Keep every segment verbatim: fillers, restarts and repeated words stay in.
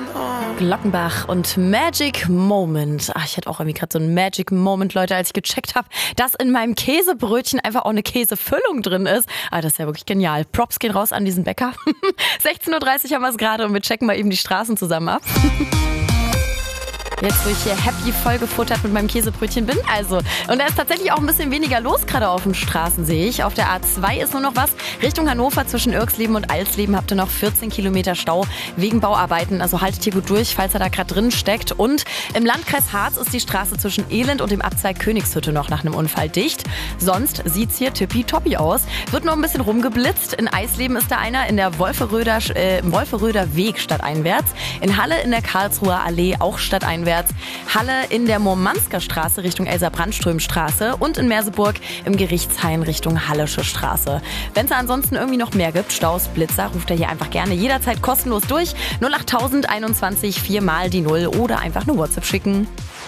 Glockenbach und Magic Moment. Ach, ich hatte auch irgendwie gerade so einen Magic Moment, Leute, als ich gecheckt habe, dass in meinem Käsebrötchen einfach auch eine Käsefüllung drin ist. Ah, das ist ja wirklich genial. Props gehen raus an diesen Bäcker. sechzehn Uhr dreißig haben wir es gerade und wir checken mal eben die Straßen zusammen ab. Jetzt, wo ich hier happy voll gefuttert mit meinem Käsebrötchen bin. Also, und da ist tatsächlich auch ein bisschen weniger los gerade auf den Straßen, sehe ich. Auf der A zwei ist nur noch was. Richtung Hannover zwischen Irxleben und Alsleben habt ihr noch vierzehn Kilometer Stau wegen Bauarbeiten. Also haltet hier gut durch, falls er da gerade drin steckt. Und im Landkreis Harz ist die Straße zwischen Elend und dem Abzweig Königshütte noch nach einem Unfall dicht. Sonst sieht's hier tippitoppi aus. Wird noch ein bisschen rumgeblitzt. In Eisleben ist da einer, in der Wolferöder, äh, im Wolferöder Weg stadteinwärts. In Halle in der Karlsruher Allee auch stadteinwärts. Halle in der Murmansker Straße Richtung Elsa-Brandström-Straße und in Merseburg im Gerichtshain Richtung Hallische Straße. Wenn es ansonsten irgendwie noch mehr gibt, Staus, Blitzer, ruft er hier einfach gerne jederzeit kostenlos durch. null acht einundzwanzig vier mal die null oder einfach eine WhatsApp schicken.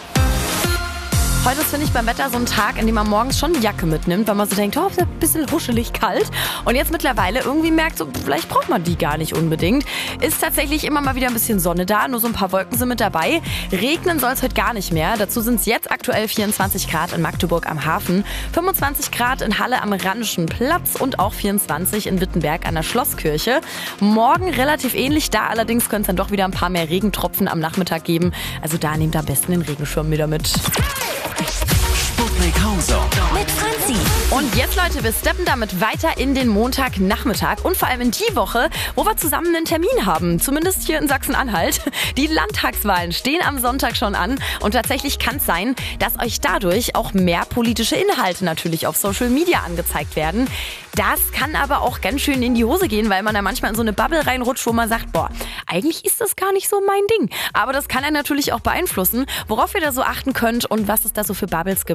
Heute ist, finde ich, beim Wetter so ein Tag, in dem man morgens schon eine Jacke mitnimmt, weil man so denkt, oh, ist ein bisschen huschelig kalt. Und jetzt mittlerweile irgendwie merkt, so, vielleicht braucht man die gar nicht unbedingt. Ist tatsächlich immer mal wieder ein bisschen Sonne da, nur so ein paar Wolken sind mit dabei. Regnen soll es heute gar nicht mehr. Dazu sind es jetzt aktuell vierundzwanzig Grad in Magdeburg am Hafen, fünfundzwanzig Grad in Halle am Rheinischen Platz und auch vierundzwanzig in Wittenberg an der Schlosskirche. Morgen relativ ähnlich, da allerdings könnte es dann doch wieder ein paar mehr Regentropfen am Nachmittag geben. Also da nehmt am besten den Regenschirm wieder mit. Sputnik Hauser mit Franzi. Und jetzt, Leute, wir steppen damit weiter in den Montagnachmittag und vor allem in die Woche, wo wir zusammen einen Termin haben. Zumindest hier in Sachsen-Anhalt. Die Landtagswahlen stehen am Sonntag schon an und tatsächlich kann es sein, dass euch dadurch auch mehr politische Inhalte natürlich auf Social Media angezeigt werden. Das kann aber auch ganz schön in die Hose gehen, weil man da manchmal in so eine Bubble reinrutscht, wo man sagt, boah, eigentlich ist das gar nicht so mein Ding. Aber das kann einen natürlich auch beeinflussen, worauf ihr da so achten könnt und was es da so für Bubbles gibt.